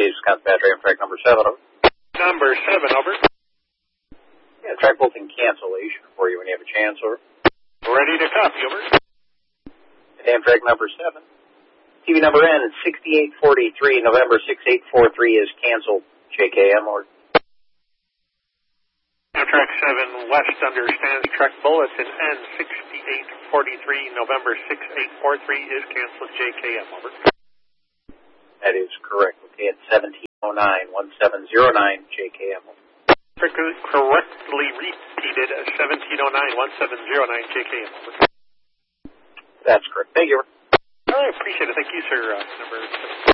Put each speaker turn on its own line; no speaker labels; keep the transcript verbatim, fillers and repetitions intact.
Wisconsin Battery and track number seven, over.
Number seven, over.
Yeah, track bolting cancellation for you when you have a chance, over.
Ready to copy, over.
And track number seven. T V number N sixty-eight forty-three, November six eight four three is canceled. J K M, over.
Track seven, West understands track bulletin N sixty-eight forty-three, November six eight four three is canceled. J K M, over.
That is correct. Okay, at seventeen oh nine, one seven oh nine, J K M.
Correctly repeated, seventeen oh nine, one seven oh nine, J K M.
That's correct. Thank you.
I appreciate it. Thank you, sir. Uh, number seven.